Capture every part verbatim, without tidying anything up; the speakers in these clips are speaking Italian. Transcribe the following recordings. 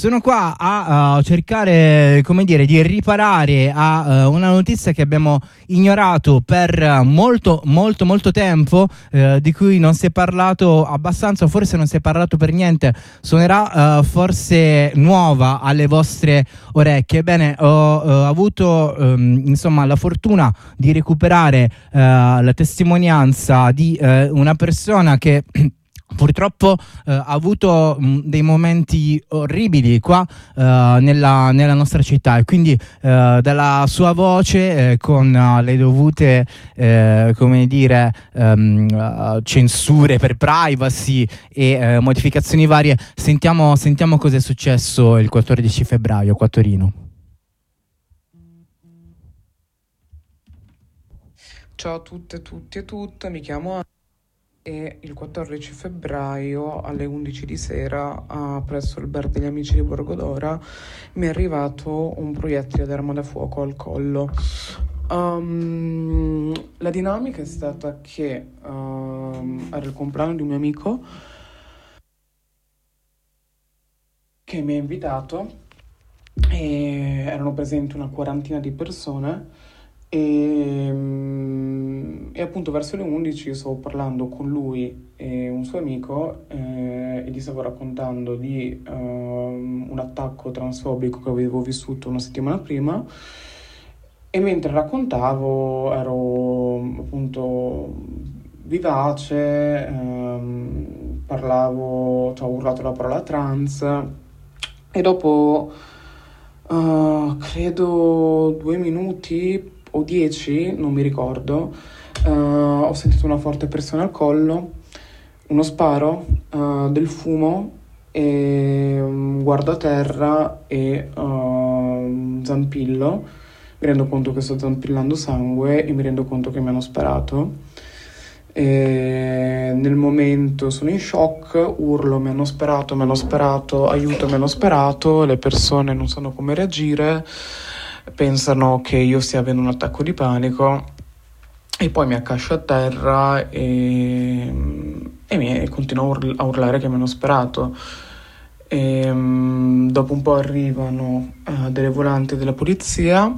sono qua a uh, cercare, come dire, di riparare a uh, una notizia che abbiamo ignorato per molto, molto, molto tempo, uh, di cui non si è parlato abbastanza, o forse non si è parlato per niente. Suonerà uh, forse nuova alle vostre orecchie. Ebbene, ho uh, avuto um, insomma la fortuna di recuperare uh, la testimonianza di uh, una persona che purtroppo eh, ha avuto mh, dei momenti orribili qua eh, nella, nella nostra città, e quindi eh, dalla sua voce, eh, con uh, le dovute eh, come dire um, uh, censure per privacy e eh, modificazioni varie, sentiamo, sentiamo cosa è successo il quattordici febbraio qua a Torino. Ciao a tutte, tutti e tutte, mi chiamo Anna e il quattordici febbraio alle undici di sera a, presso il bar degli amici di Borgodora mi è arrivato un proiettile d'arma da fuoco al collo. Um, la dinamica è stata che um, era il compleanno di un mio amico che mi ha invitato e erano presenti una quarantina di persone. E, e appunto verso le undici io stavo parlando con lui e un suo amico eh, e gli stavo raccontando di uh, un attacco transfobico che avevo vissuto una settimana prima, e mentre raccontavo ero appunto vivace, ehm, parlavo, cioè ho urlato la parola trans, e dopo uh, credo due minuti o dieci, non mi ricordo, uh, ho sentito una forte pressione al collo, uno sparo, uh, del fumo, e um, guardo a terra e uh, un zampillo. Mi rendo conto che sto zampillando sangue e mi rendo conto che mi hanno sparato. E nel momento sono in shock, urlo mi hanno sparato, mi hanno sparato, aiuto, mi hanno sparato. Le persone non sanno come reagire, pensano che io stia avendo un attacco di panico, e poi mi accascio a terra e, e mi continuo a, url- a urlare che mi hanno sparato. E, um, dopo un po' arrivano uh, delle volanti della polizia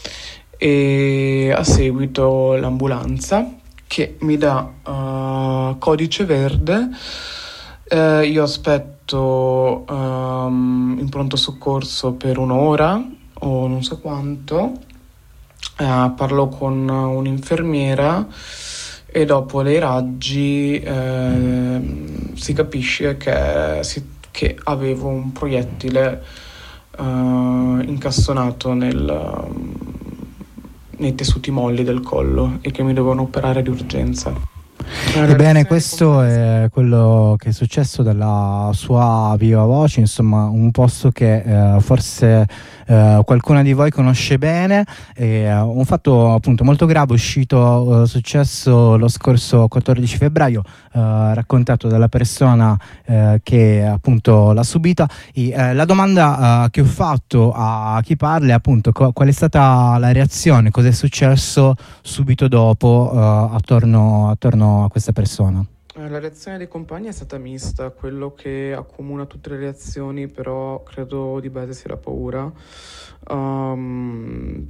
e a seguito l'ambulanza che mi dà uh, codice verde. Uh, io aspetto um, in pronto soccorso per un'ora o non so quanto, uh, parlo con un'infermiera e dopo dei raggi uh, si capisce che, si, che avevo un proiettile uh, incassonato nel, um, nei tessuti molli del collo e che mi dovevano operare di urgenza. Ebbene, questo è quello che è successo dalla sua viva voce, insomma un posto che eh, forse eh, qualcuna di voi conosce bene. È un fatto appunto molto grave, uscito, eh, successo lo scorso quattordici febbraio, eh, raccontato dalla persona eh, che appunto l'ha subita. E, eh, la domanda eh, che ho fatto a chi parla è appunto co- qual è stata la reazione, cosa è successo subito dopo eh, attorno, attorno a questa persona. La reazione dei compagni è stata mista, quello che accomuna tutte le reazioni però credo di base sia la paura, um,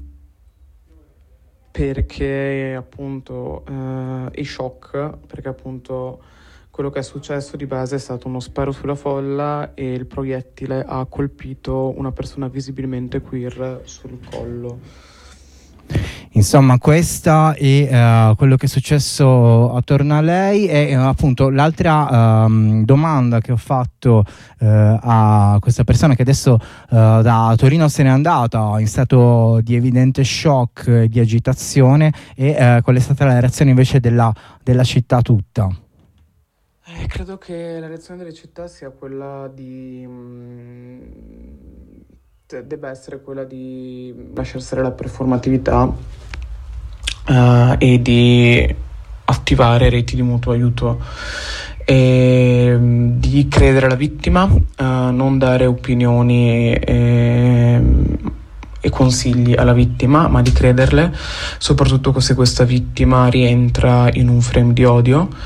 perché appunto uh, e shock, perché appunto quello che è successo di base è stato uno sparo sulla folla e il proiettile ha colpito una persona visibilmente queer sul collo. Insomma, questa è uh, quello che è successo attorno a lei. E uh, appunto l'altra um, domanda che ho fatto uh, a questa persona che adesso uh, da Torino se n'è andata in stato di evidente shock e di agitazione, e uh, qual è stata la reazione invece della, della città tutta? Eh, credo che la reazione delle città sia quella di... Mh, debba essere quella di lasciare stare la performatività uh, e di attivare reti di mutuo aiuto e di credere alla vittima, uh, non dare opinioni e, e consigli alla vittima, ma di crederle, soprattutto se questa vittima rientra in un frame di odio.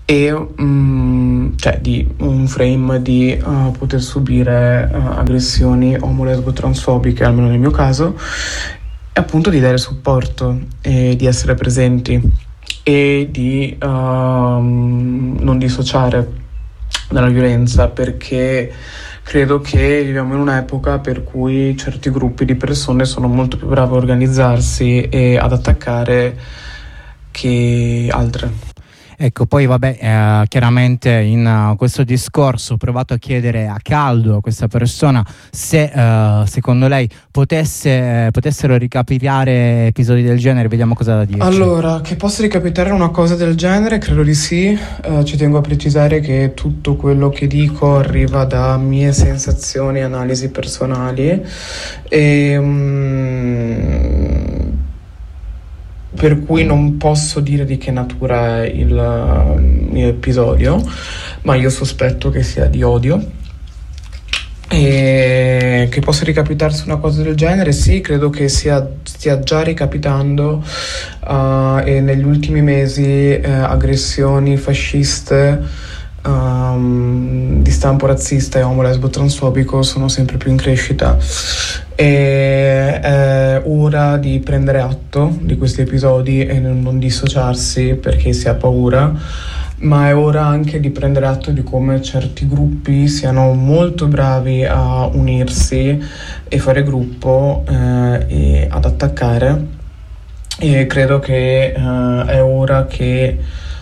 e um, cioè di un frame di uh, poter subire uh, aggressioni omo-lesbo-transfobiche, almeno nel mio caso, e appunto di dare supporto e di essere presenti e di uh, non dissociare dalla violenza, perché credo che viviamo in un'epoca per cui certi gruppi di persone sono molto più bravi a organizzarsi e ad attaccare che altre. Ecco, poi vabbè, eh, chiaramente in uh, questo discorso ho provato a chiedere a caldo a questa persona se uh, secondo lei potesse, eh, potessero ricapitolare episodi del genere, vediamo cosa da dire. Allora, che possa ricapitolare una cosa del genere, credo di sì. Uh, ci tengo a precisare che tutto quello che dico arriva da mie sensazioni e analisi personali e... Um, per cui non posso dire di che natura è il mio episodio, ma io sospetto che sia di odio. E che possa ricapitarsi una cosa del genere, sì, credo che sia, stia già ricapitando uh, e negli ultimi mesi uh, aggressioni fasciste Um, di stampo razzista e omo-lesbo-transfobico sono sempre più in crescita e è ora di prendere atto di questi episodi e non dissociarsi perché si ha paura, ma è ora anche di prendere atto di come certi gruppi siano molto bravi a unirsi e fare gruppo eh, e ad attaccare, e credo che eh, è ora che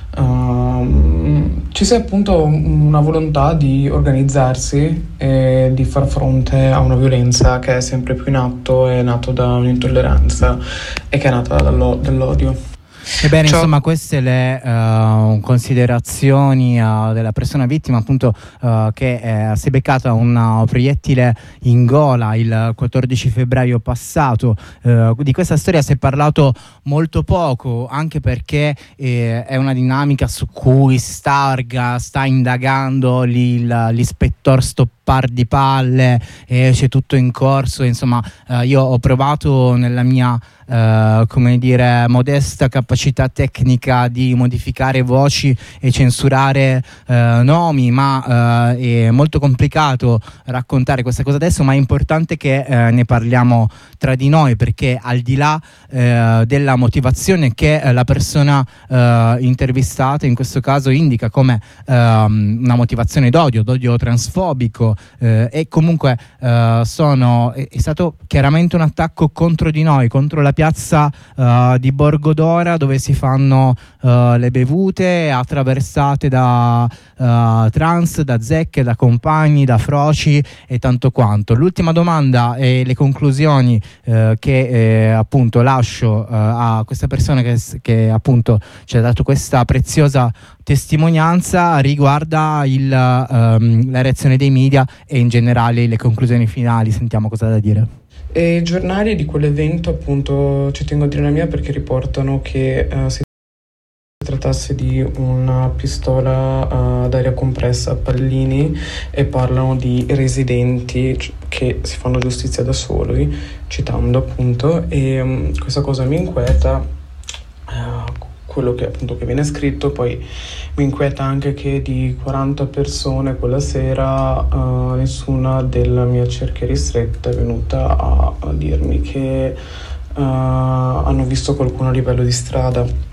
Uh, ci sia appunto una volontà di organizzarsi e di far fronte a una violenza che è sempre più in atto, è nato da un'intolleranza e che è nata dallo, dall'odio. Ebbene, Ciao. Insomma, queste le uh, considerazioni uh, della persona vittima, appunto, uh, che eh, si è beccata un uh, proiettile in gola il quattordici febbraio passato. Uh, di questa storia si è parlato molto poco, anche perché eh, è una dinamica su cui Starga sta indagando l'il, l'ispettor Stoppar di Palle e c'è tutto in corso. Insomma, uh, io ho provato nella mia Uh, come dire, modesta capacità tecnica di modificare voci e censurare uh, nomi, ma uh, è molto complicato raccontare questa cosa adesso, ma è importante che uh, ne parliamo tra di noi, perché al di là uh, della motivazione che uh, la persona uh, intervistata in questo caso indica come uh, una motivazione d'odio, d'odio transfobico, uh, e comunque uh, sono, è, è stato chiaramente un attacco contro di noi, contro la piazza uh, di Borgodora, dove si fanno uh, le bevute attraversate da uh, trans, da zecche, da compagni, da froci e tanto quanto. L'ultima domanda e le conclusioni uh, che eh, appunto lascio uh, a questa persona che, che appunto ci ha dato questa preziosa testimonianza riguarda il, um, la reazione dei media e in generale le conclusioni finali. Sentiamo cosa ha da dire. E i giornali di quell'evento, appunto, ci tengo a dire la mia perché riportano che uh, si trattasse di una pistola uh, ad aria compressa a pallini e parlano di residenti che si fanno giustizia da soli, citando appunto, e um, questa cosa mi inquieta, uh, quello che appunto che viene scritto. Poi mi inquieta anche che di quaranta persone quella sera uh, nessuna della mia cerchia ristretta è venuta a, a dirmi che uh, hanno visto qualcuno a livello di strada.